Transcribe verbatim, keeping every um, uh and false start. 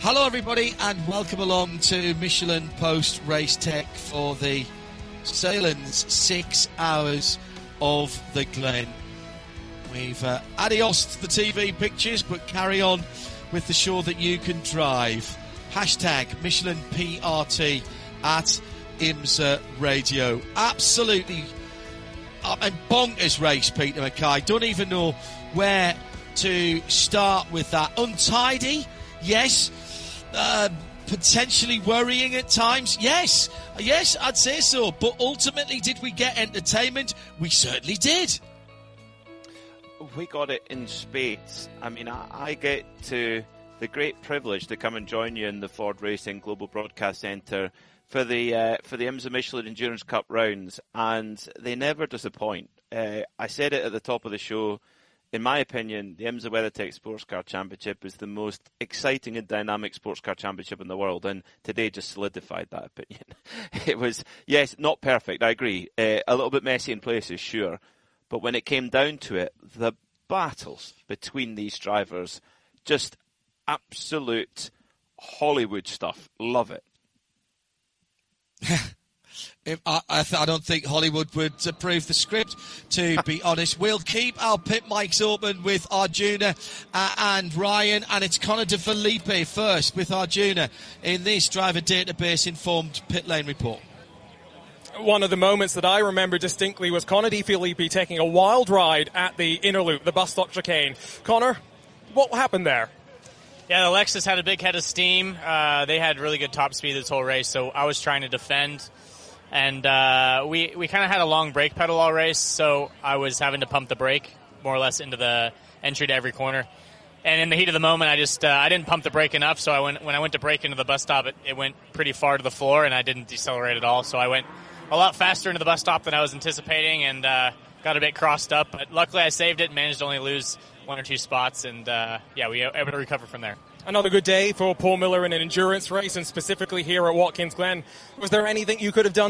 Hello everybody and welcome along to Michelin Post Race Tech for the Sahlen's six hours of the Glen. We've uh, adios the T V pictures, but carry on with the show that you can drive. Hashtag Michelin P R T at IMSA Radio. Absolutely uh, and bonkers race, Peter Mackay. Don't even know where to start with that. Untidy, yes. Uh, potentially worrying at times, yes, yes, I'd say so. But ultimately, did we get entertainment? We certainly did. We got it in spades. I mean, I, I get to the great privilege to come and join you in the Ford Racing Global Broadcast Centre for the uh, for the IMSA Michelin Endurance Cup rounds, and they never disappoint. Uh, I said it at the top of the show. In my opinion, the IMSA WeatherTech Sports Car Championship is the most exciting and dynamic sports car championship in the world, and today just solidified that opinion. It was, yes, not perfect, I agree. Uh, a little bit messy in places, sure. But when it came down to it, the battles between these drivers, just absolute Hollywood stuff. Love it. If I, I, th- I don't think Hollywood would approve the script, to be honest. We'll keep our pit mics open with Arjuna uh, and Ryan, and it's Connor De Felipe first with Arjuna in this driver database informed pit lane report. One of the moments that I remember distinctly was Connor De Felipe taking a wild ride at the inner loop, the bus stop chicane. Connor, what happened there? Yeah, the Lexus had a big head of steam. Uh, they had really good top speed this whole race, so I was trying to defend. And uh, we, we kind of had a long brake pedal all race, so I was having to pump the brake more or less into the entry to every corner. And in the heat of the moment, I just uh, I didn't pump the brake enough, so I went when I went to brake into the bus stop, it, it went pretty far to the floor, and I didn't decelerate at all. So I went a lot faster into the bus stop than I was anticipating, and uh, got a bit crossed up. But luckily, I saved it and managed to only lose one or two spots, and uh, yeah, we were able to recover from there. Another good day for Paul Miller in an endurance race, and specifically here at Watkins Glen. Was there anything you could have done